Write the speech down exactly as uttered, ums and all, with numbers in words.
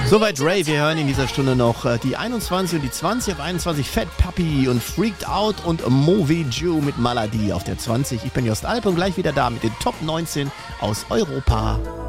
Soweit Ray, wir hören in dieser Stunde noch äh, die einundzwanzig und die zwanzig auf einundzwanzig, Fat Puppy und Freaked Out und Movie Jew mit Malady auf der zwanzig. Ich bin Jost Alp und gleich wieder da mit den Top neunzehn aus Europa.